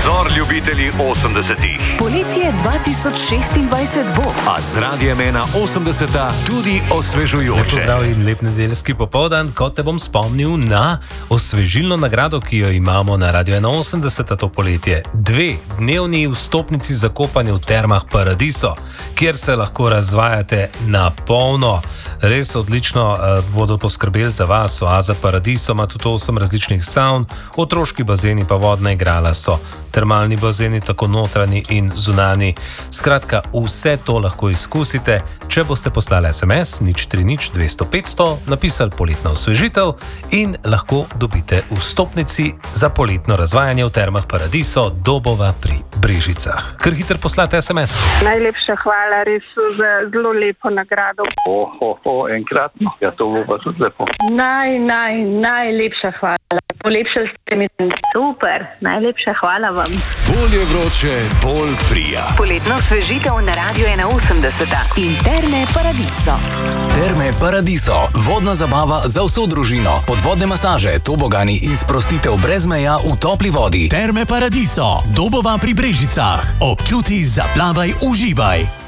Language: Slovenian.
Pozor, ljubitelji 80-ih. Poletje 2026 bo. A z Radiem 81 tudi osvežujoče. Lep pozdrav in lep nedeljski popoldan, ko te bom spomnil na osvežilno nagrado, ki jo imamo na Radio 81 to poletje. 2-dnevni vstopnici za kopanje v termah Paradiso, kjer se lahko razvajate na polno. Res odlično bodo poskrbeli za vas. Oaza Paradiso ima tudi 8 različnih savn, otroški bazeni pa vodna igrala so. Termalni bazeni, tako notranji in zunani. Skratka, vse to lahko izkusite, če boste poslali SMS 030 200 500, napisali poletna osvežitev in lahko dobite vstopnici za poletno razvajanje v termah Paradiso Dobova pri Brežicah. Kar hiter poslate SMS. Najlepša hvala, res za zelo lepo nagrado. Enkratno. Ja, to bo pa tudi lepo. Najlepša hvala. Polepšali ste mi. Super, najlepša hvala vam. Bolje vroče, bolj prija. Poletno osvežitev na Radio 81 in Terme Paradiso. Terme Paradiso, vodna zabava za vso družino, podvodne masaže, tobogani in sprostitev brez meja v topli vodi. Terme Paradiso, Dobova pri Brežicah. Občuti, zaplavaj, uživaj.